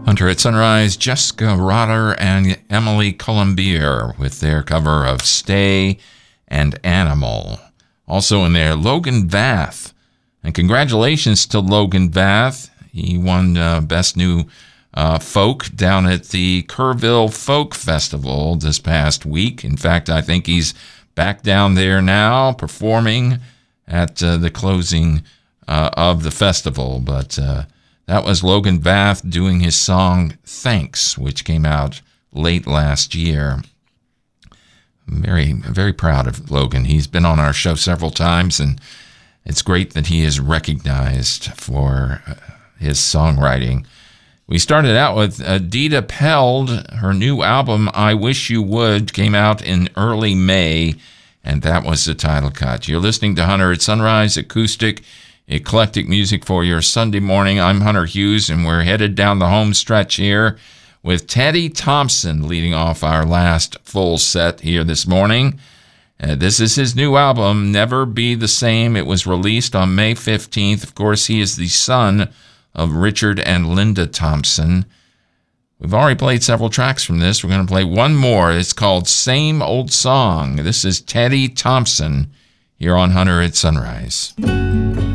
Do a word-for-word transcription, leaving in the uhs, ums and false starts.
Hunter at Sunrise, Jessica Rotter and Emily Colombier with their cover of Stay and Animal. Also in there, Logan Vath. And congratulations to Logan Vath. He won uh, Best New uh, Folk down at the Kerrville Folk Festival this past week. In fact, I think he's back down there now performing at uh, the closing uh, of the festival. But uh, that was Logan Vath doing his song Thanks, which came out late last year. I'm very, very proud of Logan. He's been on our show several times, and it's great that he is recognized for his songwriting. We started out with Adita Peld. Her new album, I Wish You Would, came out in early May, and that was the title cut. You're listening to Hunter at Sunrise, acoustic, eclectic music for your Sunday morning. I'm Hunter Hughes, and we're headed down the home stretch here with Teddy Thompson leading off our last full set here this morning. Uh, this is his new album, Never Be the Same. It was released on May fifteenth. Of course, he is the son of Richard and Linda Thompson. We've already played several tracks from this. We're going to play one more. It's called Same Old Song. This is Teddy Thompson here on Hunter at Sunrise.